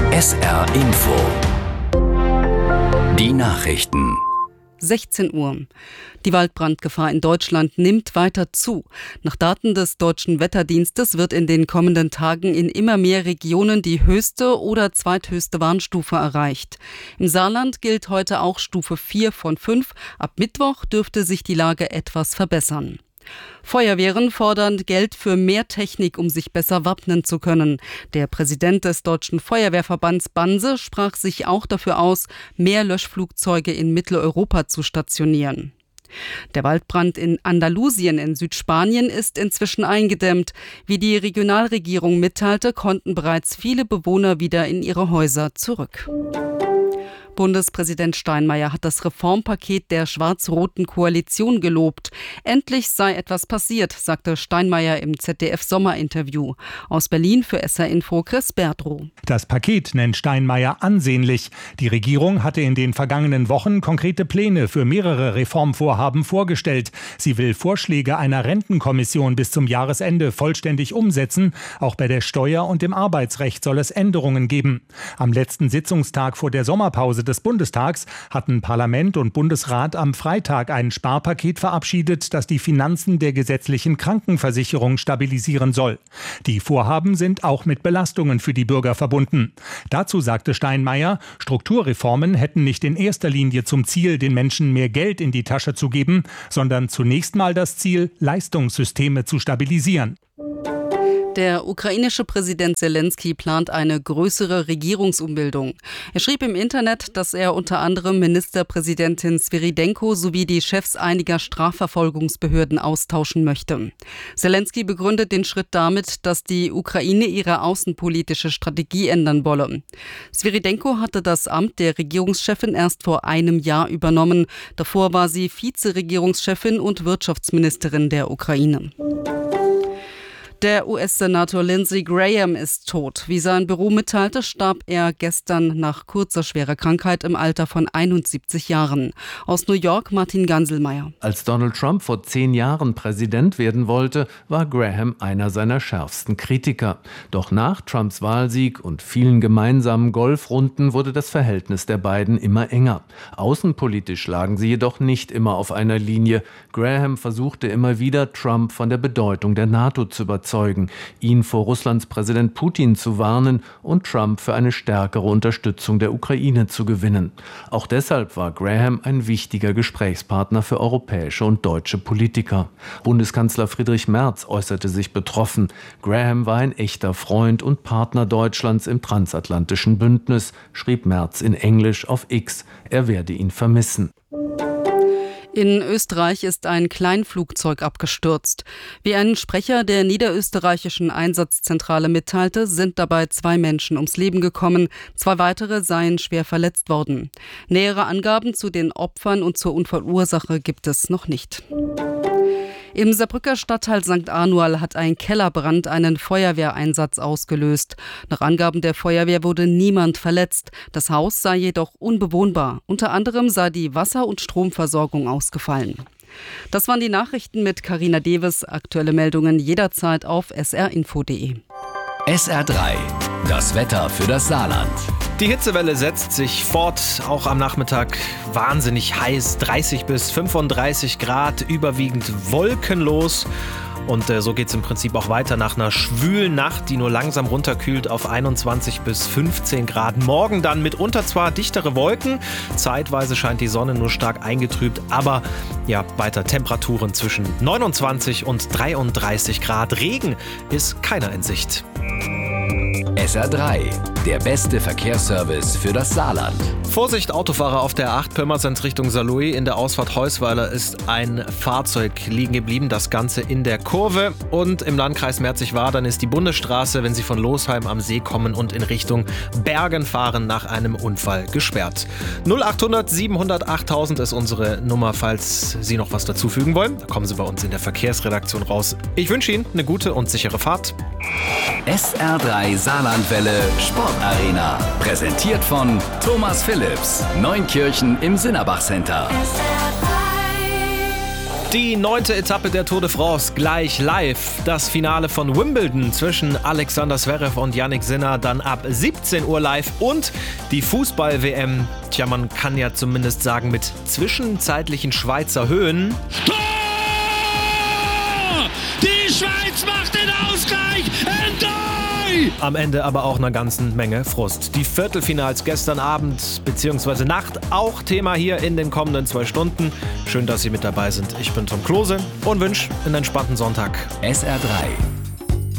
SR Info. Die Nachrichten. 16 Uhr. Die Waldbrandgefahr in Deutschland nimmt weiter zu. Nach Daten des Deutschen Wetterdienstes wird in den kommenden Tagen in immer mehr Regionen die höchste oder zweithöchste Warnstufe erreicht. Im Saarland gilt heute auch Stufe 4 von 5. Ab Mittwoch dürfte sich die Lage etwas verbessern. Feuerwehren fordern Geld für mehr Technik, um sich besser wappnen zu können. Der Präsident des Deutschen Feuerwehrverbands Banse sprach sich auch dafür aus, mehr Löschflugzeuge in Mitteleuropa zu stationieren. Der Waldbrand in Andalusien in Südspanien ist inzwischen eingedämmt. Wie die Regionalregierung mitteilte, konnten bereits viele Bewohner wieder in ihre Häuser zurück. Bundespräsident Steinmeier hat das Reformpaket der schwarz-roten Koalition gelobt. Endlich sei etwas passiert, sagte Steinmeier im ZDF-Sommerinterview. Aus Berlin für SR Info Chris Berdrow. Das Paket nennt Steinmeier ansehnlich. Die Regierung hatte in den vergangenen Wochen konkrete Pläne für mehrere Reformvorhaben vorgestellt. Sie will Vorschläge einer Rentenkommission bis zum Jahresende vollständig umsetzen. Auch bei der Steuer- und im Arbeitsrecht soll es Änderungen geben. Am letzten Sitzungstag vor der Sommerpause des Bundestags hatten Parlament und Bundesrat am Freitag ein Sparpaket verabschiedet, das die Finanzen der gesetzlichen Krankenversicherung stabilisieren soll. Die Vorhaben sind auch mit Belastungen für die Bürger verbunden. Dazu sagte Steinmeier, Strukturreformen hätten nicht in erster Linie zum Ziel, den Menschen mehr Geld in die Tasche zu geben, sondern zunächst mal das Ziel, Leistungssysteme zu stabilisieren. Der ukrainische Präsident Zelensky plant eine größere Regierungsumbildung. Er schrieb im Internet, dass er unter anderem Ministerpräsidentin Svyrydenko sowie die Chefs einiger Strafverfolgungsbehörden austauschen möchte. Zelensky begründet den Schritt damit, dass die Ukraine ihre außenpolitische Strategie ändern wolle. Svyrydenko hatte das Amt der Regierungschefin erst vor einem Jahr übernommen. Davor war sie Vizeregierungschefin und Wirtschaftsministerin der Ukraine. Der US-Senator Lindsey Graham ist tot. Wie sein Büro mitteilte, starb er gestern nach kurzer schwerer Krankheit im Alter von 71 Jahren. Aus New York Martin Ganselmeier. Als Donald Trump vor 10 Jahren Präsident werden wollte, war Graham einer seiner schärfsten Kritiker. Doch nach Trumps Wahlsieg und vielen gemeinsamen Golfrunden wurde das Verhältnis der beiden immer enger. Außenpolitisch lagen sie jedoch nicht immer auf einer Linie. Graham versuchte immer wieder, Trump von der Bedeutung der NATO zu überzeugen, ihn vor Russlands Präsident Putin zu warnen und Trump für eine stärkere Unterstützung der Ukraine zu gewinnen. Auch deshalb war Graham ein wichtiger Gesprächspartner für europäische und deutsche Politiker. Bundeskanzler Friedrich Merz äußerte sich betroffen. Graham war ein echter Freund und Partner Deutschlands im transatlantischen Bündnis, schrieb Merz in Englisch auf X. Er werde ihn vermissen. In Österreich ist ein Kleinflugzeug abgestürzt. Wie ein Sprecher der niederösterreichischen Einsatzzentrale mitteilte, sind dabei 2 Menschen ums Leben gekommen. 2 weitere seien schwer verletzt worden. Nähere Angaben zu den Opfern und zur Unfallursache gibt es noch nicht. Im Saarbrücker Stadtteil St. Anual hat ein Kellerbrand einen Feuerwehreinsatz ausgelöst. Nach Angaben der Feuerwehr wurde niemand verletzt. Das Haus sei jedoch unbewohnbar. Unter anderem sei die Wasser- und Stromversorgung ausgefallen. Das waren die Nachrichten mit Carina Deves. Aktuelle Meldungen jederzeit auf srinfo.de. SR3, das Wetter für das Saarland. Die Hitzewelle setzt sich fort, auch am Nachmittag wahnsinnig heiß, 30 bis 35 Grad, überwiegend wolkenlos. Und so geht es im Prinzip auch weiter nach einer schwülen Nacht, die nur langsam runterkühlt auf 21 bis 15 Grad. Morgen dann mitunter zwar dichtere Wolken, zeitweise scheint die Sonne nur stark eingetrübt, aber ja, weiter Temperaturen zwischen 29 und 33 Grad. Regen ist keiner in Sicht. SR3, der beste Verkehrsservice für das Saarland. Vorsicht, Autofahrer auf der A8 Pirmasens Richtung Saarlouis. In der Ausfahrt Heusweiler ist ein Fahrzeug liegen geblieben, das Ganze in der Kurve. Und im Landkreis Merzig-Wadern ist die Bundesstraße, wenn Sie von Losheim am See kommen und in Richtung Bergen fahren, nach einem Unfall gesperrt. 0800 700 8000 ist unsere Nummer, falls Sie noch was dazufügen wollen. Da kommen Sie bei uns in der Verkehrsredaktion raus. Ich wünsche Ihnen eine gute und sichere Fahrt. SR3 Saarlandwelle Sportarena. Präsentiert von Thomas Philips. Neunkirchen im Sinnerbach Center. Die 9. Etappe der Tour de France gleich live. Das Finale von Wimbledon zwischen Alexander Zverev und Jannik Sinner dann ab 17 Uhr live. Und die Fußball-WM, tja, man kann ja zumindest sagen, mit zwischenzeitlichen Schweizer Höhen. Tor! Die Schweiz macht den Ausgleich! Endoi! Am Ende aber auch einer ganzen Menge Frust. Die Viertelfinals gestern Abend bzw. Nacht auch Thema hier in den kommenden 2 Stunden. Schön, dass Sie mit dabei sind. Ich bin Tom Klose und wünsche einen entspannten Sonntag. SR3